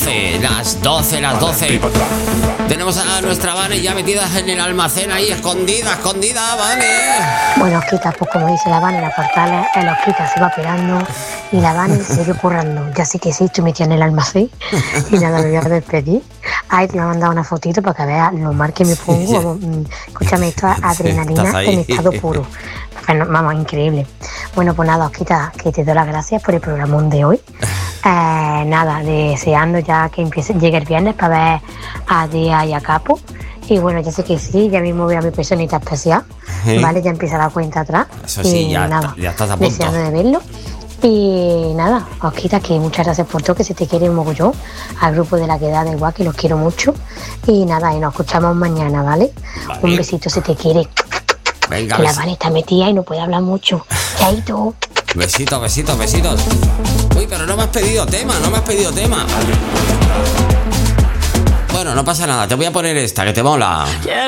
12. Las 12. Tenemos a nuestra Vane ya metidas en el almacén ahí, escondida, Vane. Bueno, Osquita, pues como dice la Vane, la portal, el Osquita se va pirando y la Vane sigue currando. Ya sí que sí, estoy metida en el almacén y nada, me voy a despedir. Ay, te me ha mandado una fotito para que veas lo mal que me pongo. Escúchame, esto es adrenalina en estado puro. Bueno, vamos, increíble. Bueno, pues nada, Osquita, que te doy las gracias por el programón de hoy. Nada, deseando ya que llegue el viernes para ver a Día y a Capo. Y bueno, ya sé que sí, ya mismo voy a mi personita especial. Vale, ya empieza la cuenta atrás. Eso sí, y ya, nada, ya estás a punto. Deseando de verlo. Y nada, Osquita, que muchas gracias por todo, que se te quiere un mogollón. Al grupo de la quedada igual, que los quiero mucho. Y nada, y nos escuchamos mañana, ¿vale? Un besito, se te quiere. Venga, que la Vane está metida y no puede hablar mucho. Chaito. Besitos. Uy, pero no me has pedido tema. Bueno, no pasa nada, te voy a poner esta, que te mola.